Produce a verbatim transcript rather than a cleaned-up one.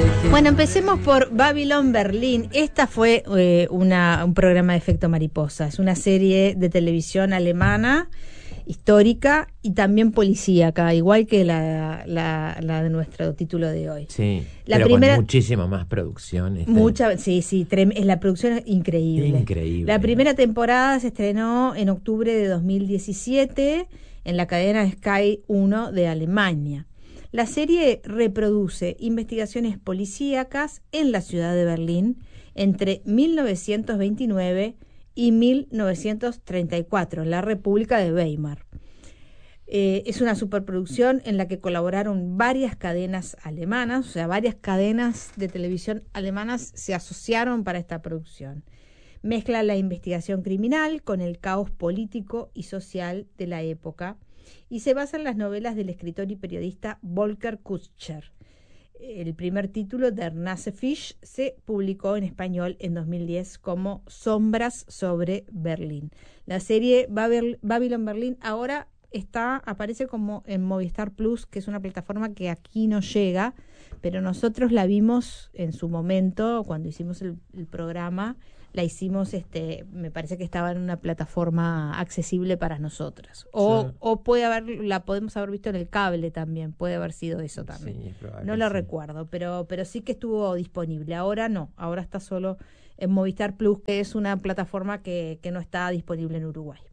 Bueno, empecemos por Babylon Berlin. Esta fue eh, una, un programa de efecto mariposa. Es una serie de televisión alemana, histórica y también policíaca, igual que la, la, la de nuestro título de hoy. Sí, la pero primera, con muchísima más producción. Este. Mucha, sí, sí, trem, la producción es increíble. Increíble. La primera temporada se estrenó en octubre de dos mil diecisiete en la cadena Sky uno de Alemania. La serie reproduce investigaciones policíacas en la ciudad de Berlín entre mil novecientos veintinueve y mil novecientos treinta y cuatro, en la República de Weimar. Eh, es una superproducción en la que colaboraron varias cadenas alemanas, o sea, varias cadenas de televisión alemanas se asociaron para esta producción. Mezcla la investigación criminal con el caos político y social de la época y se basa en las novelas del escritor y periodista Volker Kutscher. El primer título de Ernest Fisch se publicó en español en dos mil diez como Sombras sobre Berlín. La serie Babel, Babylon Berlin ahora está, aparece como en Movistar Plus, que es una plataforma que aquí no llega, pero nosotros la vimos en su momento, cuando hicimos el, el programa, la hicimos, este, me parece que estaba en una plataforma accesible para nosotras. O, sí. o puede haber, la podemos haber visto en el cable también, puede haber sido eso también. Sí, no lo sí. recuerdo, pero, pero sí que estuvo disponible. Ahora no, ahora está solo en Movistar Plus, que es una plataforma que, que no está disponible en Uruguay.